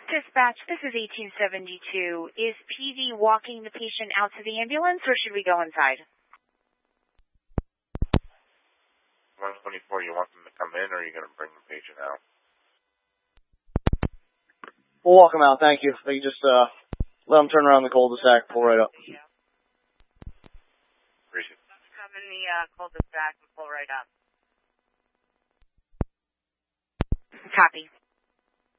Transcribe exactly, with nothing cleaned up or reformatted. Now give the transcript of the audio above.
Dispatch, this is eighteen seventy-two. Is P V walking the patient out to the ambulance, or should we go inside? one twenty-four, you want them to come in, or are you going to bring the patient out? We'll walk them out, thank you. They just uh, let them turn around the cul-de-sac, pull right up. Appreciate it. Come in the uh, cul-de-sac and pull right up. Copy.